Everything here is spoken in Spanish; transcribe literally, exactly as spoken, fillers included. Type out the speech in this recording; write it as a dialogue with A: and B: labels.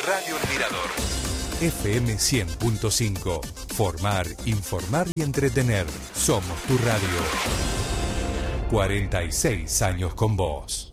A: Radio El Mirador.
B: F M cien punto cinco. Formar, informar y entretener. Somos tu radio. cuarenta y seis años con vos.